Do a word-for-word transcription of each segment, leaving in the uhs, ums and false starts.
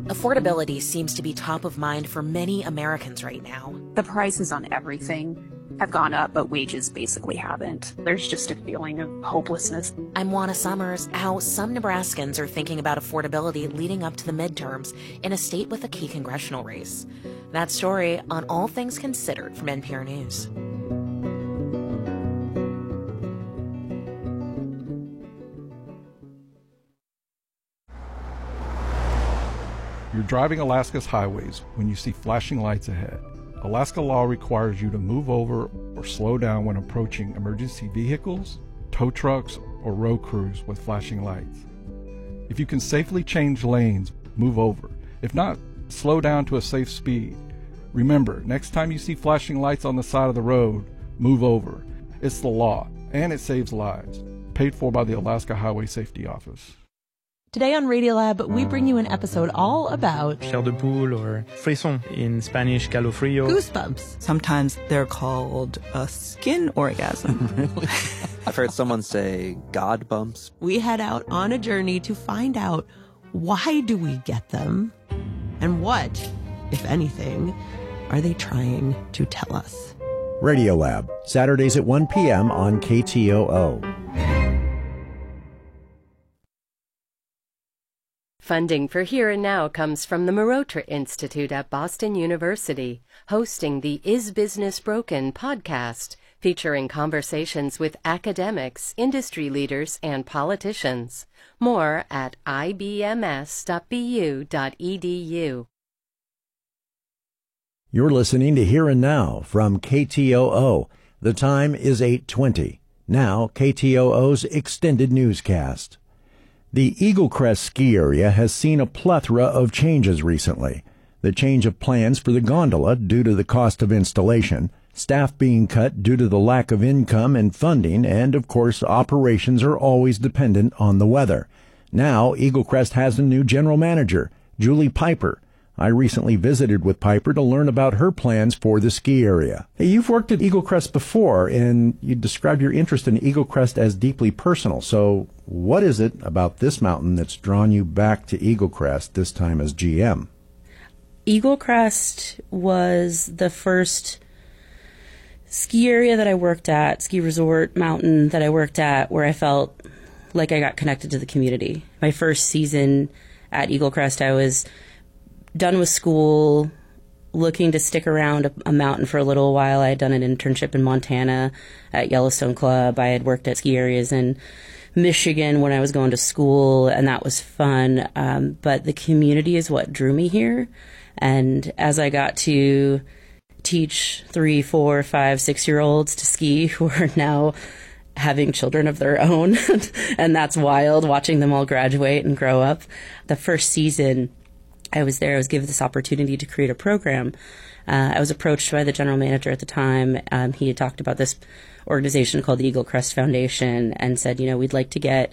Affordability seems to be top of mind for many Americans right now. The prices on everything have gone up, but wages basically haven't. There's just a feeling of hopelessness. I'm Juana Summers. How some Nebraskans are thinking about affordability leading up to the midterms in a state with a key congressional race. That story on All Things Considered from N P R News. You're driving Alaska's highways when you see flashing lights ahead. Alaska law requires you to move over or slow down when approaching emergency vehicles, tow trucks, or road crews with flashing lights. If you can safely change lanes, move over. If not, slow down to a safe speed. Remember, next time you see flashing lights on the side of the road, move over. It's the law, and it saves lives. Paid for by the Alaska Highway Safety Office. Today on Radiolab, we bring you an episode all about chair de poule, or frisson, in Spanish calofrío. Goosebumps. Sometimes they're called a skin orgasm. Really? I've heard someone say God bumps. We head out on a journey to find out, why do we get them? And what, if anything, are they trying to tell us? Radiolab, Saturdays at one p.m. on K T O O. Funding for Here and Now comes from the Marotra Institute at Boston University, hosting the Is Business Broken podcast, featuring conversations with academics, industry leaders, and politicians. More at I B M S dot B U dot E D U. You're listening to Here and Now from K T O O. The time is eight twenty. Now, K T O O's extended newscast. The Eagle Crest ski area has seen a plethora of changes recently. The change of plans for the gondola due to the cost of installation, staff being cut due to the lack of income and funding, and, of course, operations are always dependent on the weather. Now, Eagle Crest has a new general manager, Julie Piper. I recently visited with Piper to learn about her plans for the ski area. Hey, you've worked at Eagle Crest before, and you described your interest in Eagle Crest as deeply personal. So what is it about this mountain that's drawn you back to Eagle Crest, this time as G M? Eagle Crest was the first ski area that I worked at, ski resort mountain that I worked at, where I felt like I got connected to the community. My first season at Eagle Crest, I was done with school, looking to stick around a, a mountain for a little while. I had done an internship in Montana at Yellowstone Club. I had worked at ski areas in Michigan when I was going to school, and that was fun. Um, but the community is what drew me here. And as I got to teach three, four, five, six-year-olds to ski who are now having children of their own, and that's wild, watching them all graduate and grow up. The first season I was there, I was given this opportunity to create a program. Uh, I was approached by the general manager at the time. Um, he had talked about this organization called the Eagle Crest Foundation and said, you know, we'd like to get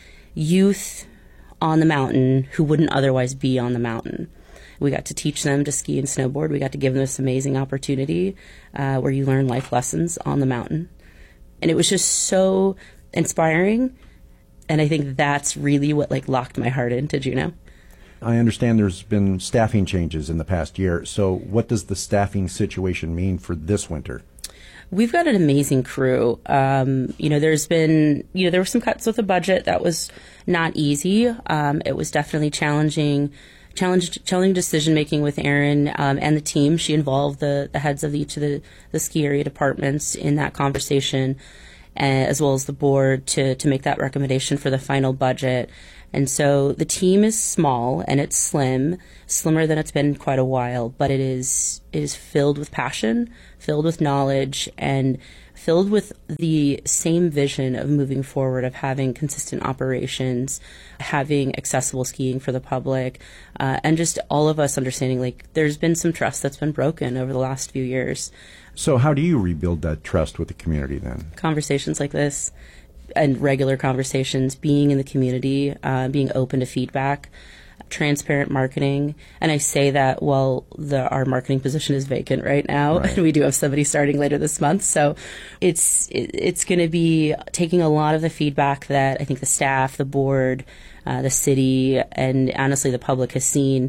youth on the mountain who wouldn't otherwise be on the mountain. We got to teach them to ski and snowboard. We got to give them this amazing opportunity uh, where you learn life lessons on the mountain. And it was just so inspiring. And I think that's really what like locked my heart into Juneau. I understand there's been staffing changes in the past year. So what does the staffing situation mean for this winter? We've got an amazing crew. Um, you know, there's been, you know, there were some cuts with the budget. That was not easy. Um, it was definitely challenging, challenge, challenging decision making with Erin um, and the team. She involved the, the heads of each of the, the ski area departments in that conversation, uh, as well as the board to, to make that recommendation for the final budget. And so the team is small and it's slim, slimmer than it's been in quite a while, but it is it is filled with passion, filled with knowledge, and filled with the same vision of moving forward, of having consistent operations, having accessible skiing for the public, uh, and just all of us understanding like there's been some trust that's been broken over the last few years. So how do you rebuild that trust with the community then? Conversations like this. And regular conversations, being in the community, uh, being open to feedback, transparent marketing. And I say that while the, our marketing position is vacant right now, right. And we do have somebody starting later this month. So it's it, it's going to be taking a lot of the feedback that I think the staff, the board, uh, the city, and honestly the public has seen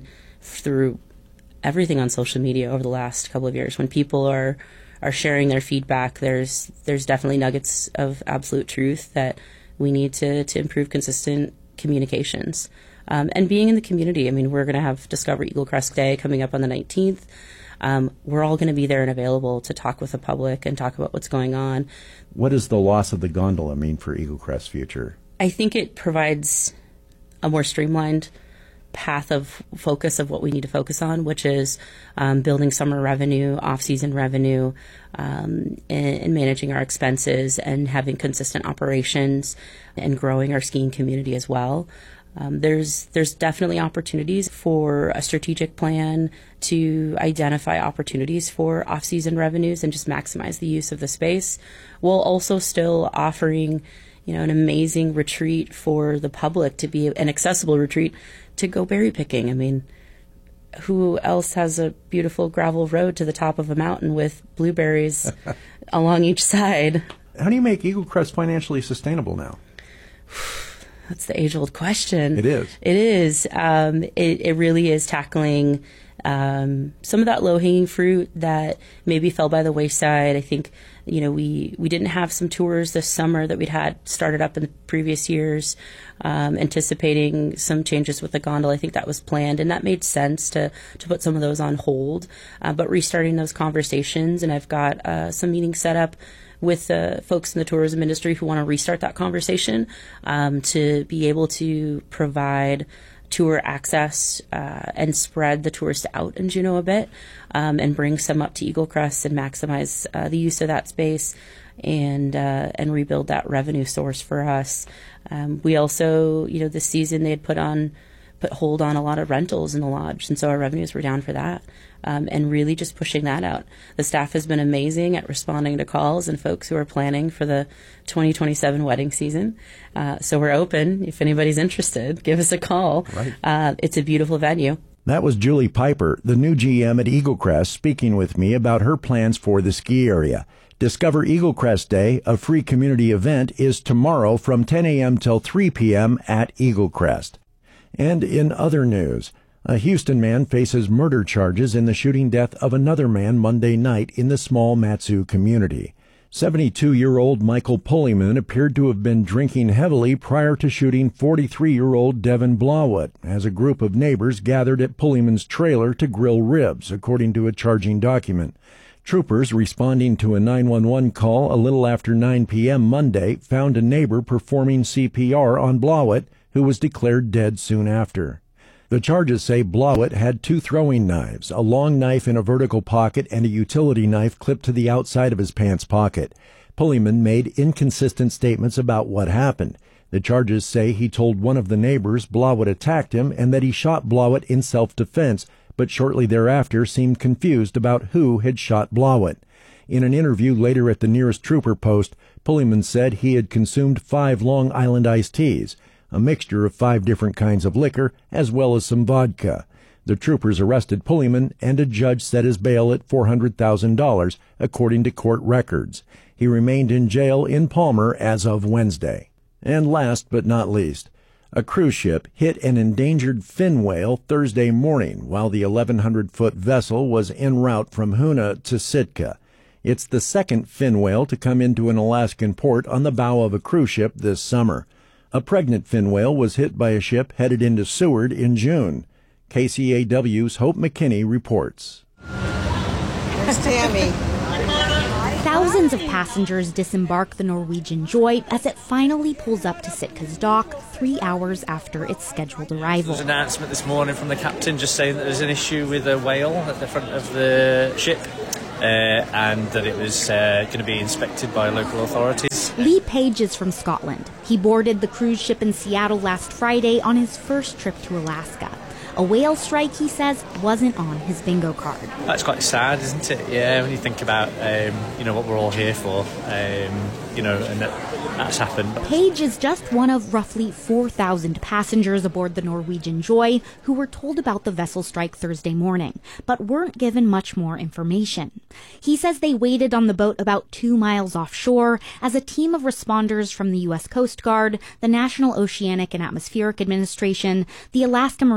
through everything on social media over the last couple of years. When people are are sharing their feedback, there's there's definitely nuggets of absolute truth that we need to, to improve consistent communications. Um, and being in the community, I mean, we're going to have Discover Eaglecrest Day coming up on the nineteenth. Um, we're all going to be there and available to talk with the public and talk about what's going on. What does the loss of the gondola mean for Eaglecrest's future? I think it provides a more streamlined path of focus of what we need to focus on, which is um, building summer revenue, off-season revenue, um, and, and managing our expenses and having consistent operations and growing our skiing community as well. Um, there's there's definitely opportunities for a strategic plan to identify opportunities for off-season revenues and just maximize the use of the space, while also still offering, you know, an amazing retreat for the public, to be an accessible retreat to go berry picking. I mean, who else has a beautiful gravel road to the top of a mountain with blueberries along each side? How do you make Eaglecrest financially sustainable now? That's the age-old question. It is. It is. Um, it, it really is tackling um, some of that low-hanging fruit that maybe fell by the wayside. I think, you know, we, we didn't have some tours this summer that we'd had started up in the previous years, um, anticipating some changes with the gondola. I think that was planned, and that made sense to, to put some of those on hold. Uh, but restarting those conversations, and I've got uh, some meetings set up with uh, folks in the tourism industry who want to restart that conversation, um, to be able to provide tour access uh, and spread the tourists out in Juneau a bit, um, and bring some up to Eaglecrest and maximize uh, the use of that space and uh, and rebuild that revenue source for us. Um, we also, you know, this season they had put on put hold on a lot of rentals in the lodge, and so our revenues were down for that. Um, and really just pushing that out. The staff has been amazing at responding to calls and folks who are planning for the twenty twenty-seven wedding season. Uh, so we're open. If anybody's interested, give us a call. Right. Uh, it's a beautiful venue. That was Julie Piper, the new G M at Eaglecrest, speaking with me about her plans for the ski area. Discover Eaglecrest Day, a free community event, is tomorrow from ten a.m. till three p.m. at Eaglecrest. And in other news, a Houston man faces murder charges in the shooting death of another man Monday night in the small Matsu community. seventy-two-year-old Michael Pulleyman appeared to have been drinking heavily prior to shooting forty-three-year-old Devin Blawwood as a group of neighbors gathered at Pulleyman's trailer to grill ribs, according to a charging document. Troopers responding to a nine one one call a little after nine p.m. Monday found a neighbor performing C P R on Blawwood, who was declared dead soon after. The charges say Blawwood had two throwing knives, a long knife in a vertical pocket, and a utility knife clipped to the outside of his pants pocket. Pulleyman made inconsistent statements about what happened. The charges say he told one of the neighbors Blawwood attacked him and that he shot Blawwood in self-defense, but shortly thereafter seemed confused about who had shot Blawwood. In an interview later at the nearest trooper post, Pulleyman said he had consumed five Long Island iced teas, a mixture of five different kinds of liquor, as well as some vodka. The troopers arrested Pulleyman, and a judge set his bail at four hundred thousand dollars, according to court records. He remained in jail in Palmer as of Wednesday. And last but not least, a cruise ship hit an endangered fin whale Thursday morning while the eleven hundred foot vessel was en route from Hoonah to Sitka. It's the second fin whale to come into an Alaskan port on the bow of a cruise ship this summer. A pregnant fin whale was hit by a ship headed into Seward in June. K C A W's Hope McKinney reports. There's Tammy. Thousands of passengers disembark the Norwegian Joy as it finally pulls up to Sitka's dock three hours after its scheduled arrival. There was an announcement this morning from the captain just saying that there's an issue with a whale at the front of the ship. Uh, and that it was uh, going to be inspected by local authorities. Lee Page is from Scotland. He boarded the cruise ship in Seattle last Friday on his first trip to Alaska. A whale strike, he says, wasn't on his bingo card. That's quite sad, isn't it? Yeah, when you think about, um, you know, what we're all here for, um, you know, and that, that's happened. Page is just one of roughly four thousand passengers aboard the Norwegian Joy who were told about the vessel strike Thursday morning, but weren't given much more information. He says they waited on the boat about two miles offshore as a team of responders from the U S Coast Guard, the National Oceanic and Atmospheric Administration, the Alaska Marine Mammal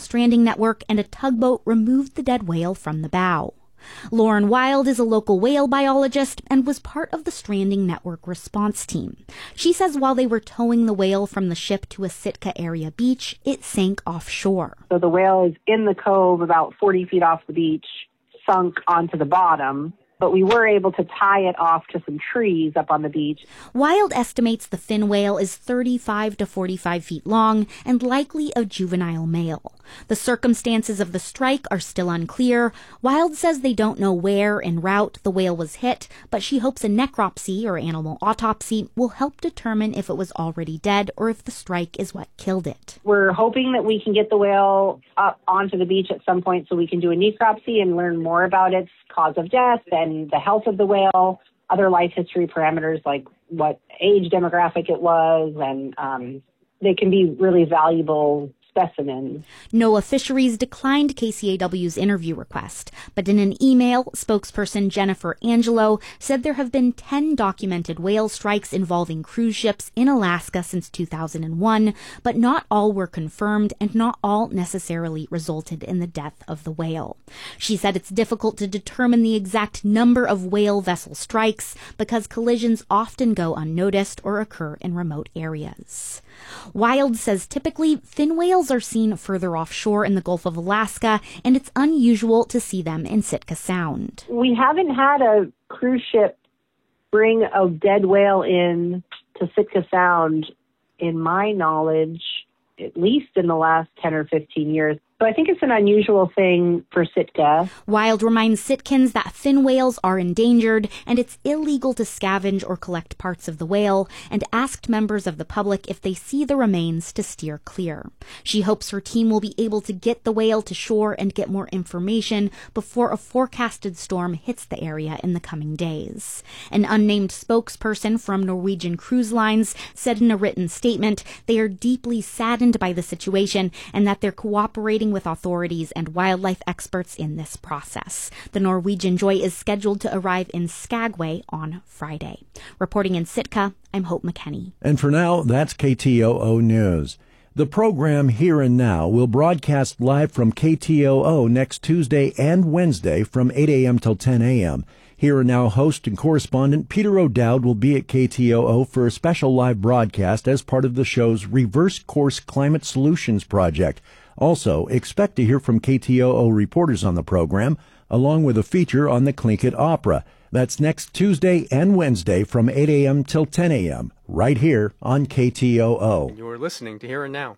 stranding network, and a tugboat removed the dead whale from the bow. Lauren Wild is a local whale biologist and was part of the stranding network response team. She says while they were towing the whale from the ship to a Sitka area beach, it sank offshore. So the whale is in the cove about forty feet off the beach, sunk onto the bottom. But we were able to tie it off to some trees up on the beach. Wild estimates the fin whale is thirty-five to forty-five feet long and likely a juvenile male. The circumstances of the strike are still unclear. Wild says they don't know where en route the whale was hit, but she hopes a necropsy or animal autopsy will help determine if it was already dead or if the strike is what killed it. We're hoping that we can get the whale up onto the beach at some point so we can do a necropsy and learn more about its cause of death and the health of the whale, other life history parameters like what age demographic it was, and um, they can be really valuable specimens. NOAA Fisheries declined K C A W's interview request, but in an email, spokesperson Jennifer Angelo said there have been ten documented whale strikes involving cruise ships in Alaska since two thousand one, but not all were confirmed and not all necessarily resulted in the death of the whale. She said it's difficult to determine the exact number of whale vessel strikes because collisions often go unnoticed or occur in remote areas. Wild says typically fin whales are seen further offshore in the Gulf of Alaska, and it's unusual to see them in Sitka Sound. We haven't had a cruise ship bring a dead whale in to Sitka Sound, in my knowledge, at least in the last ten or fifteen years. So I think it's an unusual thing for Sitka. Wild reminds Sitkans that fin whales are endangered and it's illegal to scavenge or collect parts of the whale, and asked members of the public if they see the remains to steer clear. She hopes her team will be able to get the whale to shore and get more information before a forecasted storm hits the area in the coming days. An unnamed spokesperson from Norwegian Cruise Lines said in a written statement they are deeply saddened by the situation and that they're cooperating with authorities and wildlife experts in this process. The Norwegian Joy is scheduled to arrive in Skagway on Friday. Reporting in Sitka, I'm Hope McKenney. And for now, that's K T O O News. The program Here and Now will broadcast live from K T O O next Tuesday and Wednesday from eight a.m. till ten a.m. Here and Now host and correspondent Peter O'Dowd will be at K T O O for a special live broadcast as part of the show's Reverse Course Climate Solutions Project. Also, expect to hear from K T O O reporters on the program, along with a feature on the Tlingit Opera. That's next Tuesday and Wednesday from eight a.m. till ten a.m., right here on K T O O. You're listening to Here and Now.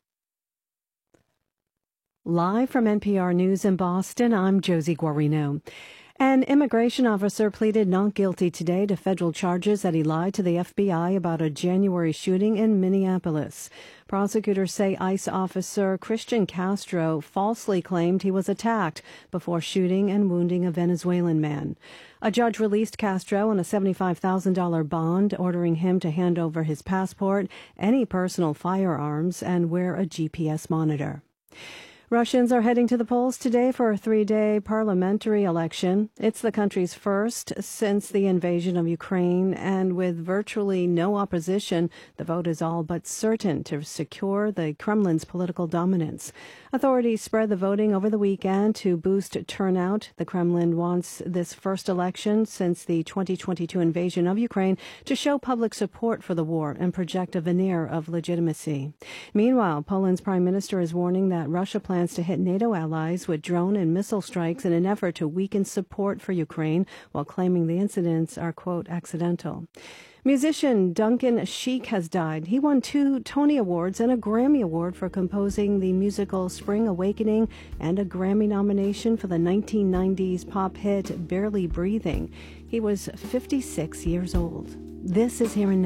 Live from N P R News in Boston, I'm Josie Guarino. An immigration officer pleaded not guilty today to federal charges that he lied to the F B I about a January shooting in Minneapolis. Prosecutors say ICE officer Christian Castro falsely claimed he was attacked before shooting and wounding a Venezuelan man. A judge released Castro on a seventy-five thousand dollars bond, ordering him to hand over his passport, any personal firearms, and wear a G P S monitor. Russians are heading to the polls today for a three-day parliamentary election. It's the country's first since the invasion of Ukraine, and with virtually no opposition, the vote is all but certain to secure the Kremlin's political dominance. Authorities spread the voting over the weekend to boost turnout. The Kremlin wants this first election since the twenty twenty-two invasion of Ukraine to show public support for the war and project a veneer of legitimacy. Meanwhile, Poland's prime minister is warning that Russia plans plans to hit NATO allies with drone and missile strikes in an effort to weaken support for Ukraine, while claiming the incidents are, quote, accidental. Musician Duncan Sheik has died. He won two Tony Awards and a Grammy Award for composing the musical Spring Awakening and a Grammy nomination for the nineteen nineties pop hit Barely Breathing. He was fifty-six years old. This is Here and Now.